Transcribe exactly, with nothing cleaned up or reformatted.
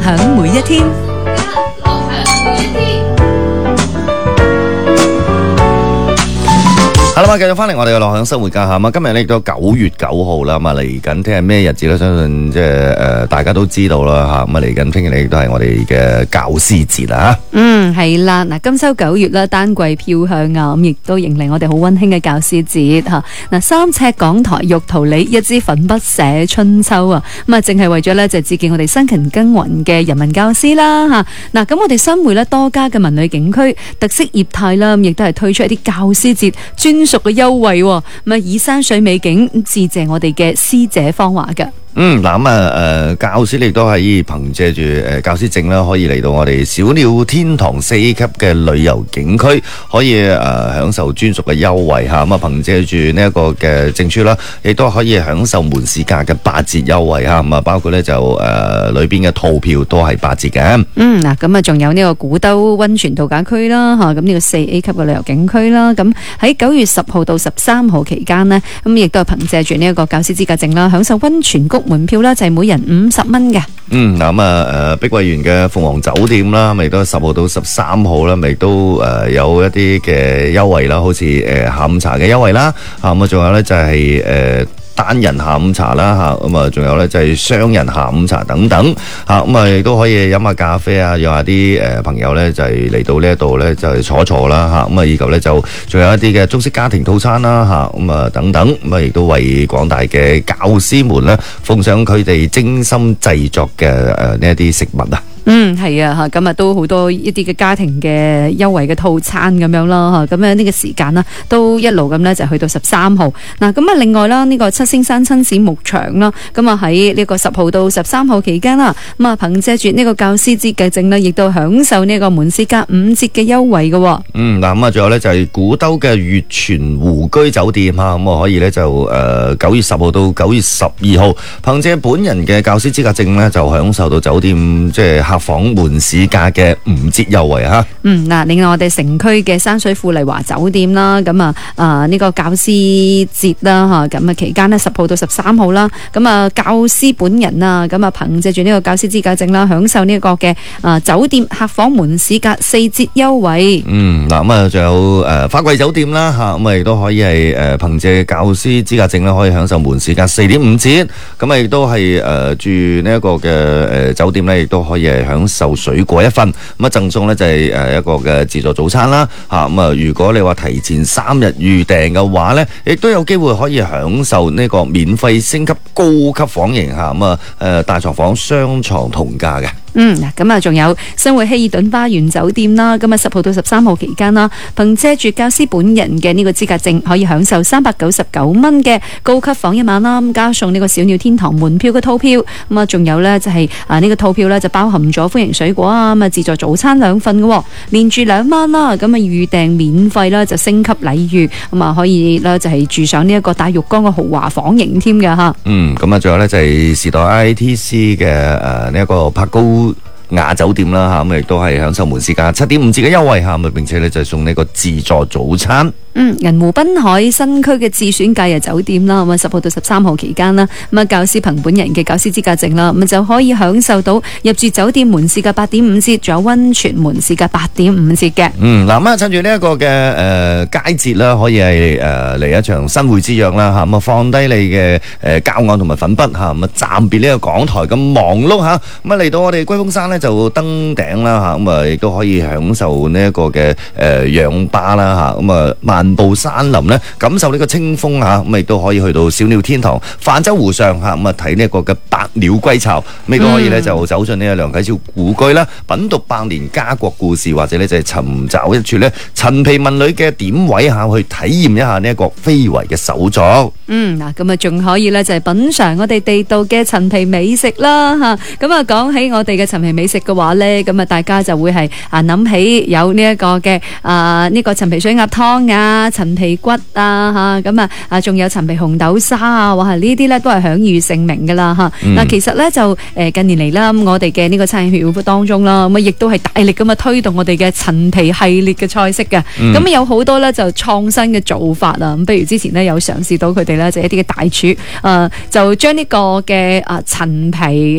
響每一天。 好啦，繼續翻嚟我哋嘅樂享生活家吓，咁今日咧亦都九月九號啦，咁啊嚟緊聽日咩日子咧？相信即係誒大家都知道啦吓，咁啊嚟緊聽日亦都係我哋嘅教師節啦吓。 嗯，係啦，嗱，金秋九月啦，丹季飄香啊，咁亦都迎嚟我哋好溫馨嘅教師節吓。嗱，三尺講台玉桃李，一支粉筆寫春秋啊，咁啊，正係為咗咧就致敬我哋辛勤耕耘嘅人民教師啦吓。嗱，咁我哋新會咧多家嘅文旅景區特色業態啦，咁亦都係推出一啲教師節專屬嘅優惠，咁啊以山水美景致謝我哋嘅師姐芳華嘅。 嗯，嗱咁啊，誒，教師亦都係憑借住誒教師證啦，可以嚟到我哋小鳥天堂四級嘅旅遊景區，可以誒享受專屬嘅優惠吓。咁啊，憑借住呢一個嘅證書啦，亦都可以享受門市價嘅八折優惠吓。咁啊，包括咧就誒裏邊嘅套票都係八折嘅。嗯， 嗱，咁啊，仲有呢個古兜溫泉度假區啦，吓，咁呢個四 A 級嘅旅遊景區啦。咁喺九月十號到十三號期間呢，咁亦都係憑借住呢一個教師資格證啦，享受溫泉谷門票啦，就係每人五十蚊嘅。 嗯，嗱咁啊，誒，碧桂園嘅鳳凰酒店啦，咪都十號到十三號啦，咪都誒有一啲嘅優惠啦，好似誒下午茶嘅優惠啦，啊咁啊，仲有咧就係誒單人下午茶啦吓，咁啊，仲有咧就係雙人下午茶等等吓，咁啊亦都可以飲下咖啡啊，約下啲誒朋友咧就係嚟到呢一度咧就係坐坐啦吓，咁啊以及咧就仲有一啲嘅中式家庭套餐啦吓，咁啊等等，咁啊亦都為廣大嘅教師們咧奉上佢哋精心製作嘅誒呢一啲食物啊。 嗯，係啊，吓，咁啊都好多一啲嘅家庭嘅優惠嘅套餐咁樣啦，吓，咁樣呢個時間啦，都一路咁咧就去到十三號。嗱，咁啊另外啦，呢個七星山親子牧場啦，咁啊喺呢個十號到十三號期間啦，咁啊憑借住呢個教師資格證呢，亦都享受呢個門市價五折嘅優惠嘅。 嗯，嗱咁啊，仲有咧就係古兜嘅悅泉湖居酒店啊，咁啊可以咧就誒九月十號到九月十二號，憑借本人嘅教師資格證咧，就享受到酒店即係客房門市價嘅五折優惠吓。 嗯，嗱，另外我哋城區嘅山水富麗華酒店啦，咁啊啊呢個教師節啦吓，咁啊期間呢，十號到十三號啦，咁啊教師本人啊，咁啊憑借住呢個教師資格證啦，享受呢個嘅啊酒店客房門市價四折優惠。 嗯，嗱咁啊，仲有誒花季酒店啦吓，咁啊亦都可以係誒憑借教師資格證啦，可以享受門市價四點五折。咁啊亦都係誒住呢一個嘅誒酒店咧，亦都可以係享受水果一份，咁啊贈送咧就係誒一個嘅自助早餐啦吓。咁啊如果你話提前三日預訂嘅話咧，亦都有機會可以享受呢個免費升級高級房型吓。咁啊誒大床房雙床同價嘅。 嗯，嗱，咁啊，仲有新會希爾頓花園酒店啦，咁啊，十號到十三號期間啦，憑借住教師本人嘅呢個資格證，可以享受三百九十九蚊嘅高級房一晚啦，咁加送呢個小鳥天堂門票嘅套票，咁啊，仲有咧就係啊呢個套票咧就包含咗歡迎水果啊，咁啊自助早餐兩份嘅，連住兩晚啦，咁啊預訂免費啦，就升級禮遇，咁啊可以咧就係住上呢一個大浴缸嘅豪華房型添嘅吓。 嗯，咁啊，仲有咧就係時代 I T C 嘅誒呢一個柏高雅酒店啦吓，咁亦都係享受門市價七點五折嘅優惠吓，咁並且咧就送呢個自助早餐。 嗯，銀湖濱海新區嘅自選假日酒店啦，咁啊十號到十三號期間啦，咁啊教師憑本人嘅教師資格證啦，咁就可以享受到入住酒店門市價八點五折，仲有溫泉門市價八點五折嘅。 嗯，嗱咁啊，趁住呢一個嘅誒佳節啦，可以係誒嚟一場新會之約啦吓，咁啊放低你嘅誒膠眼同埋粉筆吓，咁啊暫別呢個講台咁忙碌吓，咁啊嚟到我哋龜峰山咧就登頂啦吓，咁啊亦都可以享受呢一個嘅誒氧吧啦吓，咁啊漫步山林咧，感受呢個清風吓，咁亦都可以去到小鳥天堂、泛舟湖上吓，咁啊睇呢一個嘅百鳥歸巢，咁亦都可以咧就走進呢個梁啟超故居啦，品讀百年家國故事，或者咧就係尋找一處咧陳皮文旅嘅點位吓，去體驗一下呢一個非遺嘅手作。 嗯，嗱，咁啊仲可以咧就係品嘗我哋地道嘅陳皮美食啦吓，咁啊講起我哋嘅陳皮美食嘅話咧，咁啊大家就會係啊諗起有呢一個嘅啊呢個陳皮水鴨湯啊、陳皮骨啊吓，咁啊啊仲有陳皮紅豆沙啊，哇呢啲咧都係享譽盛名噶啦吓。嗱、嗯，其實咧就誒近年嚟啦，我哋嘅呢個餐飲協會當中啦，咁啊亦都係大力咁啊推動我哋嘅陳皮系列嘅菜式嘅，咁、嗯、啊有好多咧就創新嘅做法啊，咁譬如之前咧有嘗試到佢哋咧就一啲嘅大廚誒、呃、就將呢個嘅啊陳皮